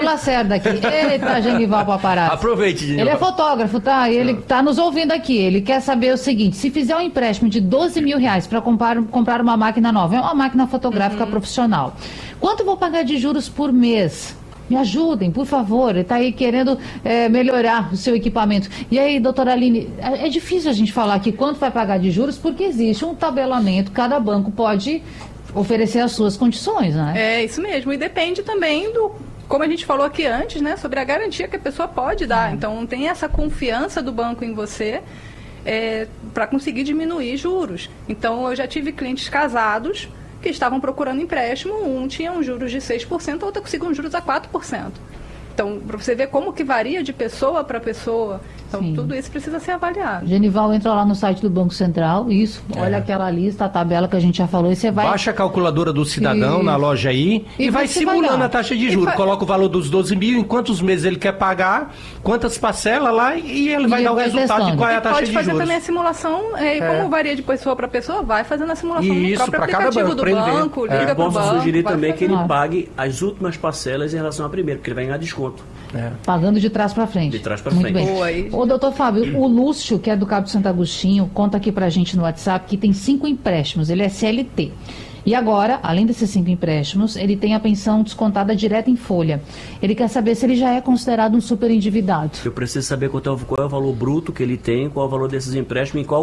Lacerda aqui. Eita, Genival Paparazzi. Aproveite, Genival. Ele é fotógrafo, tá? E ele tá nos ouvindo aqui. Ele quer saber o seguinte: se fizer um empréstimo de 12 mil reais para comprar uma máquina nova, é uma máquina fotográfica profissional, quanto vou pagar de juros por mês? Me ajudem, por favor. Ele está aí querendo melhorar o seu equipamento. E aí, doutora Aline, é difícil a gente falar aqui quanto vai pagar de juros, porque existe um tabelamento, cada banco pode oferecer as suas condições, né? É isso mesmo, e depende também do, como a gente falou aqui antes, né, sobre a garantia que a pessoa pode dar. Então, tem essa confiança do banco em você para conseguir diminuir juros. Então, eu já tive clientes casados que estavam procurando empréstimo, um tinha um juros de 6%, a outra conseguiu um juros a 4%. Então, para você ver como que varia de pessoa para pessoa, então Sim. Tudo isso precisa ser avaliado. Genival, entra lá no site do Banco Central, isso, olha aquela lista, a tabela que a gente já falou, e você vai... Baixa a calculadora do cidadão Isso. na loja aí e vai você simulando vai a taxa de juros. Coloca o valor dos 12 mil, em quantos meses ele quer pagar, quantas parcelas lá e ele vai dar o vai resultado testando. de qual é a taxa Pode de fazer juros. também a simulação, e como varia de pessoa para pessoa, vai fazendo a simulação no Isso, próprio pra cada aplicativo banco, do pra ele ver. banco, liga Eu para o posso banco. sugerir vai também que ele fazendo. pague as últimas parcelas em relação à primeira, porque ele vai ganhar desconto. Pagando de trás para frente. De trás pra Muito frente. bem. Boa, aí. Ô, doutor Fábio, o Lúcio, que é do Cabo Santo Agostinho, conta aqui pra gente no WhatsApp que tem 5 empréstimos, ele é CLT. E agora, além desses 5 empréstimos, ele tem a pensão descontada direta em folha. Ele quer saber se ele já é considerado um super endividado. Eu preciso saber qual é o valor bruto que ele tem, qual é o valor desses empréstimos e qual o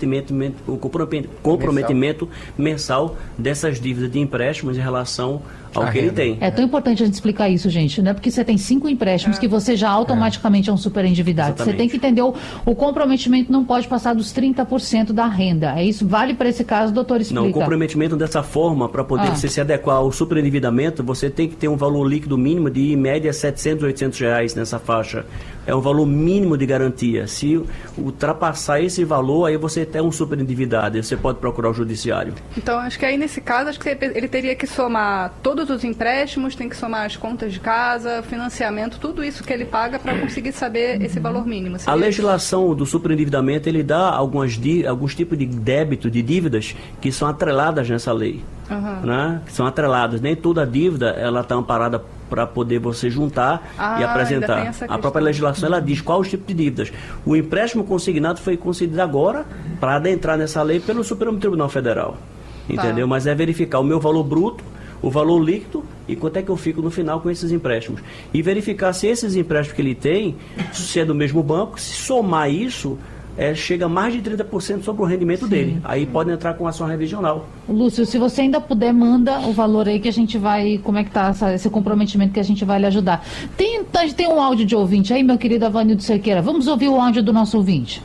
comprometimento mensal dessas dívidas de empréstimos em relação ao que ele tem. É tão importante a gente explicar isso, gente. Não é porque você tem 5 empréstimos que você já automaticamente é um super endividado. Exatamente. Você tem que entender o comprometimento não pode passar dos 30% da renda. É isso? Vale para esse caso, doutor, explica. Não, o comprometimento dessa forma, para poder você se adequar ao superendividamento, você tem que ter um valor líquido mínimo de, em média, 700, 800 reais nessa faixa. É um valor mínimo de garantia. Se ultrapassar esse valor, aí você tem um superendividado e você pode procurar o judiciário. Então, acho que aí nesse caso, acho que ele teria que somar todos os empréstimos, tem que somar as contas de casa, financiamento, tudo isso que ele paga para conseguir saber esse valor mínimo. A legislação do superendividamento, ele dá alguns tipos de débito, de dívidas, que são atreladas nessa lei. Né? Que são atreladas. Nem toda dívida ela está amparada para poder você juntar e ainda tem apresentar. essa A própria questão. legislação ela diz qual os tipos de dívidas. O empréstimo consignado foi concedido agora para adentrar nessa lei pelo Supremo Tribunal Federal. Entendeu? Mas é verificar o meu valor bruto, o valor líquido e quanto é que eu fico no final com esses empréstimos. E verificar se esses empréstimos que ele tem, se é do mesmo banco, se somar isso, chega a mais de 30% sobre o rendimento dele. Aí pode entrar com ação revisional. Lúcio, se você ainda puder, manda o valor aí que a gente vai, como é que tá esse comprometimento que a gente vai lhe ajudar. A gente tem um áudio de ouvinte aí, meu querido Avanildo Cerqueira. Vamos ouvir o áudio do nosso ouvinte.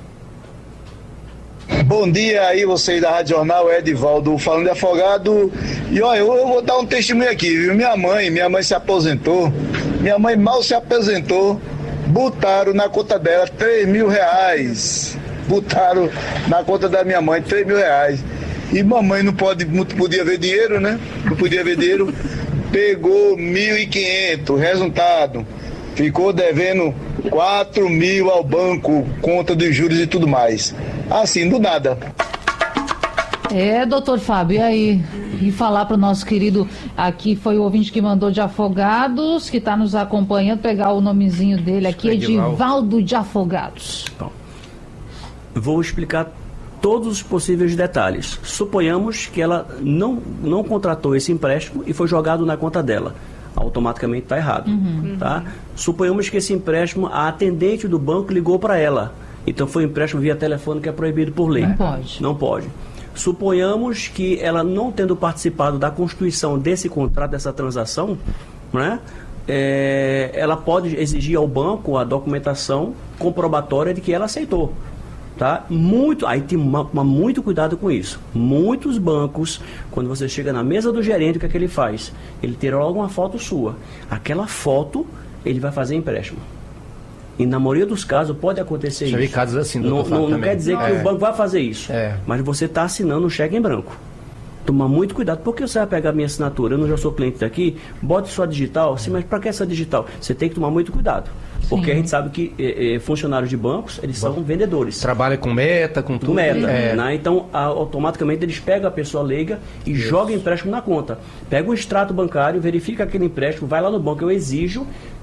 Bom dia aí, vocês da Rádio Jornal, Edivaldo, falando de Afogado. E olha, eu vou dar um testemunho aqui, viu? Minha mãe se aposentou, minha mãe mal se aposentou, botaram na conta dela 3 mil reais. Botaram na conta da minha mãe 3 mil reais. E mamãe não podia ver dinheiro, né? Não podia ver dinheiro. Pegou 1.500, resultado. Ficou devendo 4 mil ao banco, conta dos juros e tudo mais. Assim, do nada. Doutor Fábio, e aí? E falar para o nosso querido, aqui foi o ouvinte que mandou de Afogados, que está nos acompanhando, pegar o nomezinho dele aqui, Edivaldo de Afogados. Bom, vou explicar todos os possíveis detalhes. Suponhamos que ela não contratou esse empréstimo e foi jogado na conta dela. Automaticamente está errado. Tá? Suponhamos que esse empréstimo, a atendente do banco ligou para ela. Então foi um empréstimo via telefone que é proibido por lei. Não pode. Não pode. Suponhamos que ela, não tendo participado da constituição desse contrato, dessa transação, né, ela pode exigir ao banco a documentação comprobatória de que ela aceitou. Tá? Aí tem muito cuidado com isso. Muitos bancos, quando você chega na mesa do gerente, o que é que ele faz? Ele tira logo uma foto sua. Aquela foto, ele vai fazer empréstimo. E na maioria dos casos pode acontecer isso. Já vi casos assim, não quer dizer que o banco vai fazer isso. Mas você está assinando um cheque em branco. Toma muito cuidado, porque você vai pegar minha assinatura, eu não já sou cliente daqui, bote sua digital, sim, mas para que essa digital? Você tem que tomar muito cuidado, porque a gente sabe que funcionários de bancos, eles são vendedores. Trabalha com meta, com tudo. Com meta, né? Então, automaticamente eles pegam a pessoa leiga e jogam empréstimo na conta. Pega o extrato bancário, verifica aquele empréstimo, vai lá no banco, eu exijo